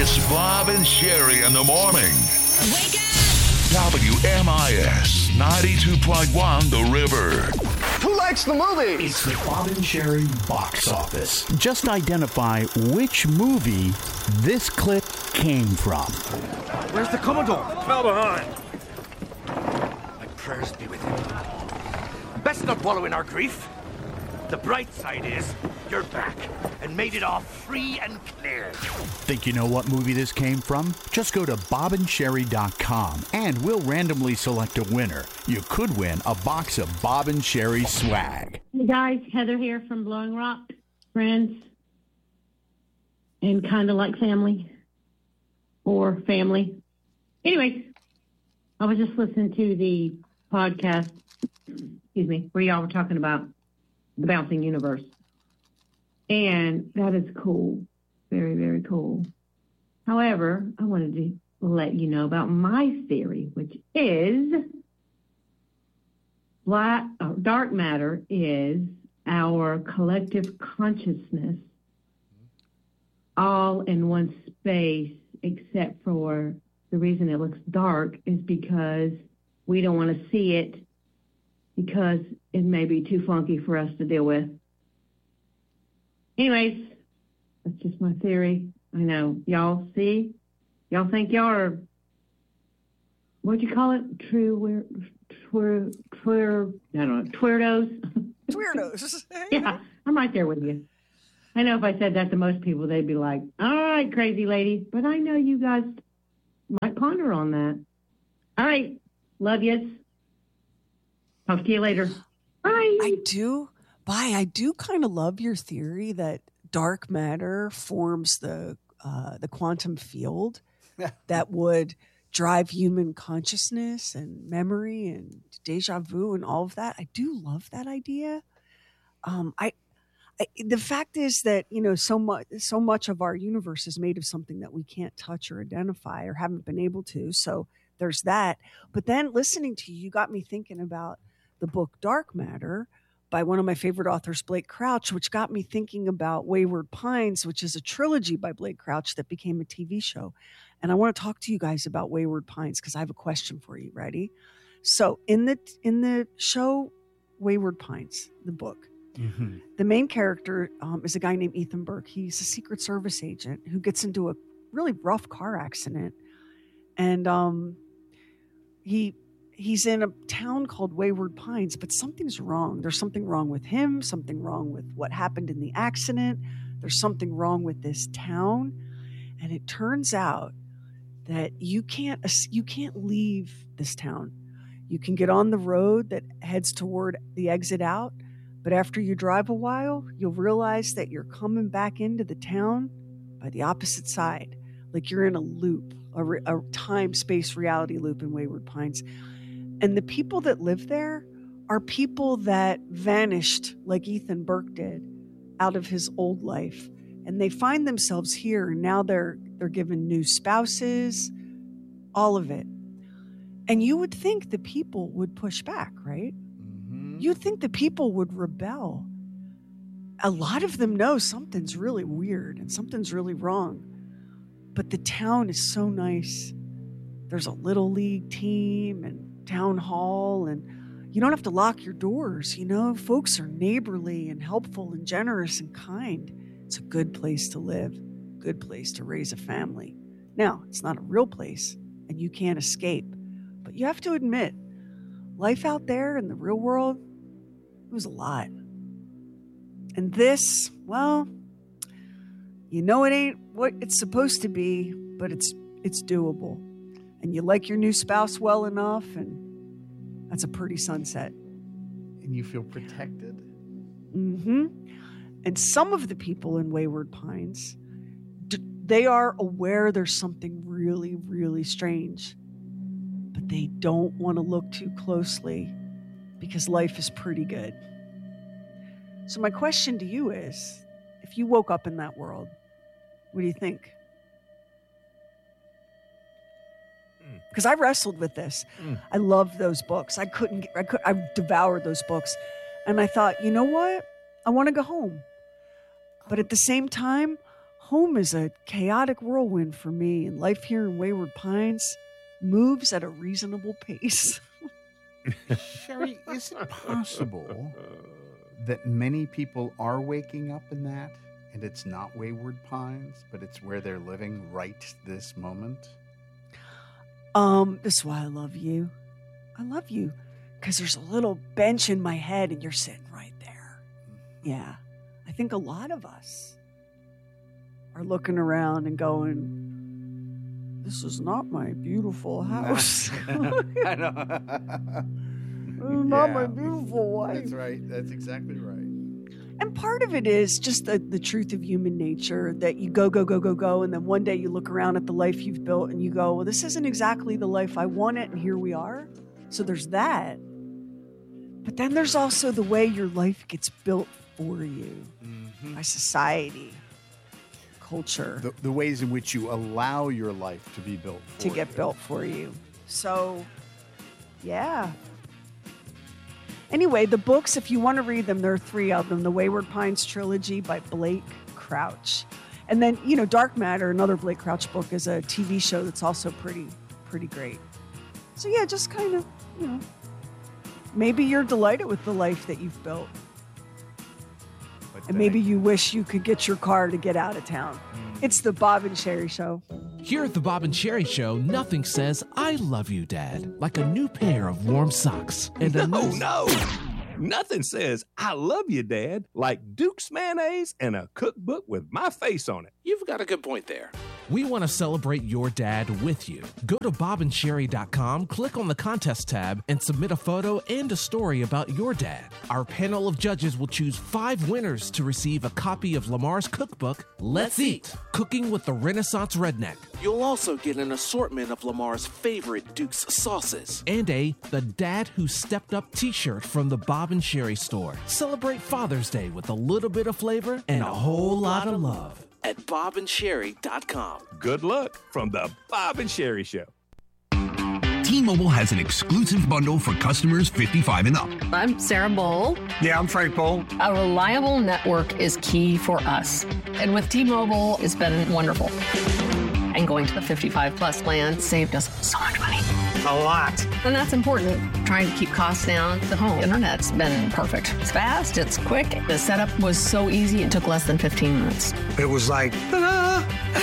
It's Bob and Sherry in the morning. Wake up! WMIS 92.1 The River. Who likes the movie? It's the Bob and Sherry box office. Just identify which movie this clip came from. Where's the Commodore? Fell behind. My prayers be with him. Best not wallow in our grief. The bright side is you're back and made it off free and clear. Think you know what movie this came from? Just go to bobandsherry.com and we'll randomly select a winner. You could win a box of Bob and Sherry swag. Hey guys, Heather here from Blowing Rock. Friends and kind of like family or family. Anyways, I was just listening to the podcast, where y'all were talking about the bouncing universe. And that is cool. Very, very cool. However, I wanted to let you know about my theory, which is dark matter is our collective consciousness all in one space, except for the reason it looks dark is because we don't want to see it because it may be too funky for us to deal with. Anyways, that's just my theory. I know. Y'all see? Y'all think y'all are, what'd you call it? I don't know, twirdos? Weirdos. Yeah, I'm right there with you. I know if I said that to most people, they'd be like, all right, crazy lady. But I know you guys might ponder on that. All right. Love yous. Talk to you later. Bye. I do kind of love your theory that dark matter forms the quantum field that would drive human consciousness and memory and deja vu and all of that. I do love that idea. The fact is that, so much of our universe is made of something that we can't touch or identify or haven't been able to. So there's that. But then listening to you got me thinking about the book Dark Matter by one of my favorite authors, Blake Crouch, which got me thinking about Wayward Pines, which is a trilogy by Blake Crouch that became a TV show. And I want to talk to you guys about Wayward Pines because I have a question for you. Ready? So in the show Wayward Pines, the book, the main character is a guy named Ethan Burke. He's a Secret Service agent who gets into a really rough car accident. And he's in a town called Wayward Pines, but something's wrong. There's something wrong with him, something wrong with what happened in the accident. There's something wrong with this town. And it turns out that you can't leave this town. You can get on the road that heads toward the exit out, but after you drive a while, you'll realize that you're coming back into the town by the opposite side, like you're in a loop, a time-space reality loop in Wayward Pines. And the people that live there are people that vanished, like Ethan Burke did, out of his old life. And they find themselves here, and now they're given new spouses, all of it. And you would think the people would push back, right? Mm-hmm. You'd think the people would rebel. A lot of them know something's really weird and something's really wrong. But the town is so nice. There's a little league team and town hall, and you don't have to lock your doors. Folks are neighborly and helpful and generous and kind. It's a good place to live, good place to raise a family. Now, it's not a real place and you can't escape, but you have to admit, life out there in the real world, it was a lot. And this, well, it ain't what it's supposed to be, but it's doable. And you like your new spouse well enough, and that's a pretty sunset. And you feel protected? Mm-hmm. And some of the people in Wayward Pines, they are aware there's something really, really strange, but they don't want to look too closely because life is pretty good. So my question to you is, if you woke up in that world, what do you think? Because I wrestled with this. I loved those books. I devoured those books. And I thought, you know what? I want to go home. But at the same time, home is a chaotic whirlwind for me, and life here in Wayward Pines moves at a reasonable pace. Sherry, is it possible that many people are waking up in that, and it's not Wayward Pines, but it's where they're living right this moment? This is why I love you. I love you because there's a little bench in my head, and you're sitting right there. Yeah, I think a lot of us are looking around and going, this is not my beautiful house. I know. Not my beautiful wife. That's right. That's exactly right. And part of it is just the truth of human nature that you go, and then one day you look around at the life you've built and you go, well, this isn't exactly the life I wanted, and here we are. So there's that. But then there's also the way your life gets built for you by society, culture. The ways in which you allow your life to be built for you. To get built for you. So, yeah. Anyway, the books, if you want to read them, there are 3 of them. The Wayward Pines trilogy by Blake Crouch. And then, Dark Matter, another Blake Crouch book, is a TV show that's also pretty great. So, yeah, just kind of, maybe you're delighted with the life that you've built. And maybe you wish you could get your car to get out of town. It's the Bob and Sherry Show. Here at the Bob and Sherry Show, nothing says, I love you, Dad, like a new pair of warm socks. And No. Nothing says, I love you, Dad, like Duke's mayonnaise and a cookbook with my face on it. You've got a good point there. We want to celebrate your dad with you. Go to bobandsherry.com, click on the contest tab, and submit a photo and a story about your dad. Our panel of judges will choose 5 winners to receive a copy of Lamar's cookbook, Let's Eat, Cooking with the Renaissance Redneck. You'll also get an assortment of Lamar's favorite Duke's sauces and the Dad Who Stepped Up t-shirt from the Bob and Sherry store. Celebrate Father's Day with a little bit of flavor and a whole lot of love at bobandsherry.com. Good luck from the Bob and Sherry Show. T-Mobile has an exclusive bundle for customers 55 and up. I'm Sarah Bowl. Yeah, I'm Frank Bowl. A reliable network is key for us. And with T-Mobile, it's been wonderful. And going to the 55 plus plan saved us so much money. A lot. And that's important. Trying to keep costs down. The home internet's been perfect. It's fast, it's quick. The setup was so easy, it took less than 15 minutes. It was like, ta-da!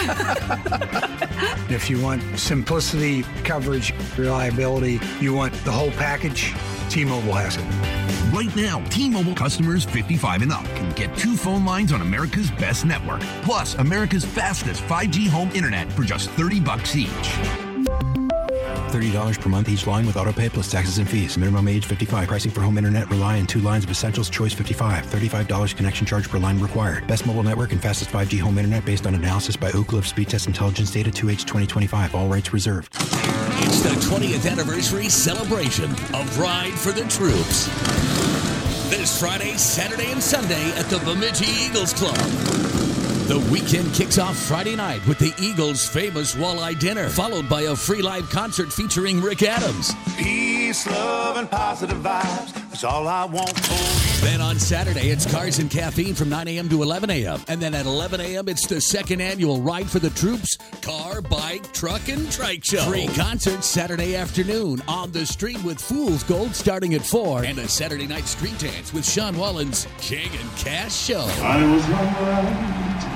If you want simplicity, coverage, reliability, you want the whole package, T-Mobile has it. Right now, T-Mobile customers 55 and up can get 2 phone lines on America's best network, plus America's fastest 5G home internet for just $30 each. $30 per month each line with autopay plus taxes and fees. Minimum age 55. Pricing for home internet rely on 2 lines of Essentials Choice 55. $35 connection charge per line required. Best mobile network and fastest 5G home internet based on analysis by Oak Cliff Speed Test Intelligence Data 2H 2025. All rights reserved. It's the 20th anniversary celebration of Ride for the Troops. This Friday, Saturday, and Sunday at the Bemidji Eagles Club. The weekend kicks off Friday night with the Eagles' famous walleye dinner, followed by a free live concert featuring Rick Adams. Peace, love, and positive vibes. That's all I want for you. Then on Saturday, it's Cars and Caffeine from 9 a.m. to 11 a.m. And then at 11 a.m., it's the 2nd annual Ride for the Troops car, bike, truck, and trike show. Free concerts Saturday afternoon on the street with Fool's Gold starting at 4. And a Saturday night street dance with Sean Wallen's King and Cash show. I was right.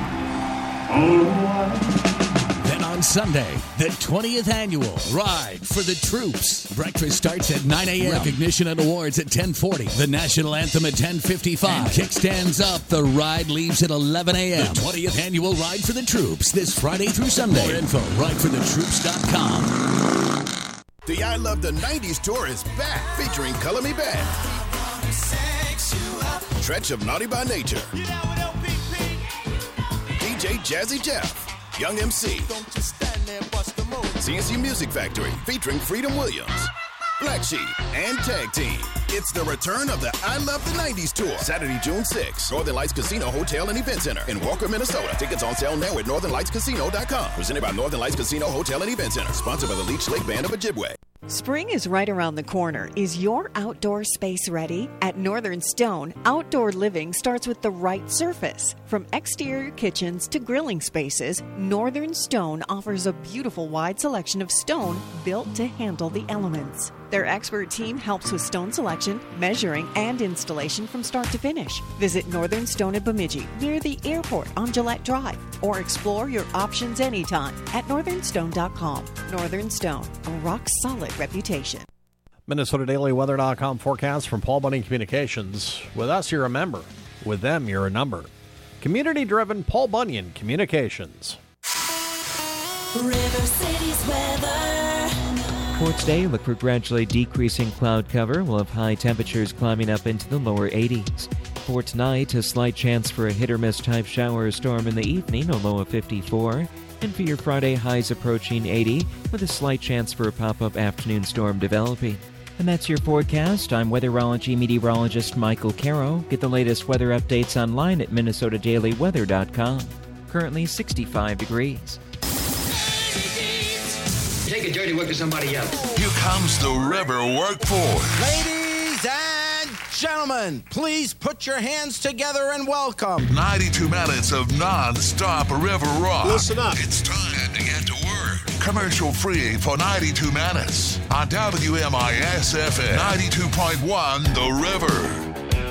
Then on Sunday, the 20th annual Ride for the Troops. Breakfast starts at 9 a.m. Recognition and awards at 10:40. The national anthem at 10:55. And kickstands up. The ride leaves at 11 a.m. The 20th annual Ride for the Troops this Friday through Sunday. More info, rideforthetroops.com. The I Love the 90s tour is back, featuring Color Me Badd, Tretch of Naughty by Nature, DJ Jazzy Jeff, Young MC, CNC Music Factory featuring Freedom Williams, Black Sheep, and Tag Team. It's the return of the I Love the 90s tour, Saturday, June 6th, Northern Lights Casino Hotel and Event Center in Walker, Minnesota. Tickets on sale now at northernlightscasino.com. Presented by Northern Lights Casino Hotel and Event Center. Sponsored by the Leech Lake Band of Ojibwe. Spring is right around the corner. Is your outdoor space ready? At Northern Stone, outdoor living starts with the right surface. From exterior kitchens to grilling spaces, Northern Stone offers a beautiful wide selection of stone built to handle the elements. Their expert team helps with stone selection, measuring, and installation from start to finish. Visit Northern Stone at Bemidji, near the airport on Gillette Drive, or explore your options anytime at northernstone.com. Northern Stone, a rock-solid reputation. MinnesotaDailyWeather.com forecast from Paul Bunyan Communications. With us, you're a member. With them, you're a number. Community-driven Paul Bunyan Communications. River City's weather. For today, look for gradually decreasing cloud cover. We'll have high temperatures climbing up into the lower 80s. For tonight, a slight chance for a hit-or-miss type shower or storm in the evening, a low of 54. And for your Friday, highs approaching 80, with a slight chance for a pop-up afternoon storm developing. And that's your forecast. I'm weatherology meteorologist Michael Caro. Get the latest weather updates online at MinnesotaDailyWeather.com. Currently 65 degrees. Take a dirty work to somebody else. Here comes the river workforce. Ladies and gentlemen, please put your hands together and welcome 92 minutes of non-stop river rock. Listen up. It's time to get to work. Commercial free for 92 minutes on WMIS FM 92.1 The River.